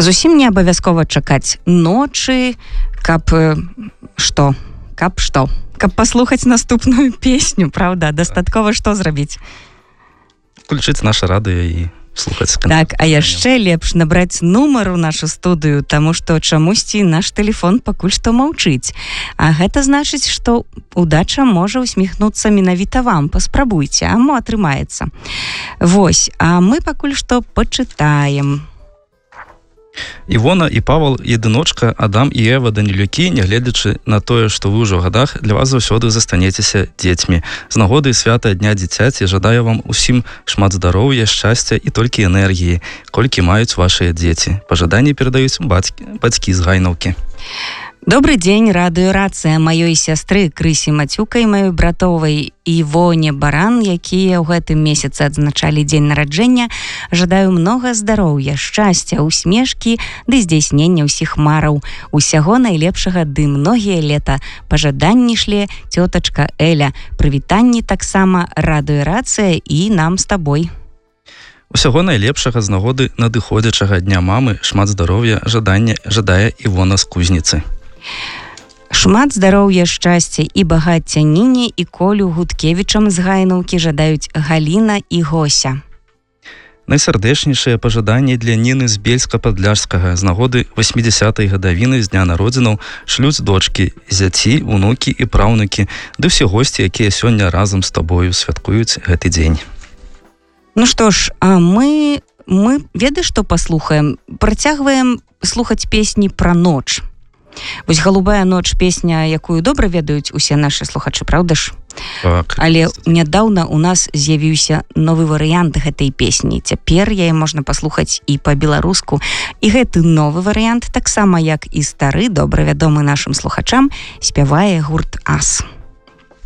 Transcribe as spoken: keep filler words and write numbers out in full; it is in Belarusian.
Зусім не абавязкова чакаць ночы, каб што, каб што, каб паслухаць наступную песню, правда? Дастаткова што зрабіць? Включыць наша радыё і слухаць. Так, а яшчэ лепш набраць нумар у нашу студыю, таму што чамусьці наш тэлефон пакуль што маўчыць. А гэта значыць, што удача можа усміхнуцца менавіта вам. Паспрабуйце, а мо атрымаецца. Вось, а мы пакуль што пачытаем. Івона і Павал едыночка, Адам і Ева Данілюкі, нягледзячы на тое, што вы ўжо ў гадах, для вас заўсёды застанецеся дзецьмі. З нагоды свята Дня дзіцяці жадаю вам усім шмат здароўя, шчасця і толькі энергіі, колькі маюць вашыя дзеці. Пажаданні перадаюць бацькі, бацькі з Гайнаўкі. Добрый дзень, радыёрацыя маёй сястры Крысі Мацюкай, маёй братовай Івоне Баран, якія ў гэтым месяцы адзначалі дзень нараджэння. Жадаю многа здароўя, шчасця, усмешкі ды здзяйснення ўсіх мараў. Усяго найлепшага ды многія лета. Пажаданні шле цётачка Эля. Прывітанні таксама радыёрацыя і нам з табой. Усяго найлепшага з нагоды надыходзячага дня мамы, шмат здароўя, жаданне жадае Івона з Кузніцы. Шмат здароўя, шчасця і багацця Ніні і Колю Гудкевічам з Гайнаўкі жадаюць Галіна і Гося. Найсардэчнейшыя пажаданні для Ніны з Бельска-Падляшскага з нагоды васьмідзясятай гадавіны з дня народзінаў шлюць дочкі, зяці, унукі і праўнукі, ды ўсе госці, якія сёння разам з табою святкуюць гэты дзень. Ну што ж, а мы, мы ведаеш, што паслухаем? Працягваем слухаць песні пра ноч. Вось «Голубая ноч» песня, якую добра ведаюць усе нашы слухачы, правда ж? Так. Але нядаўна у нас з'явіўся новы варыянт гэтай песні. Цяпер яе можна паслухаць і па-беларуску. І гэты новы варыянт, таксама як і стары, добра вядомы нашым слухачам, спявае гурт «Ас».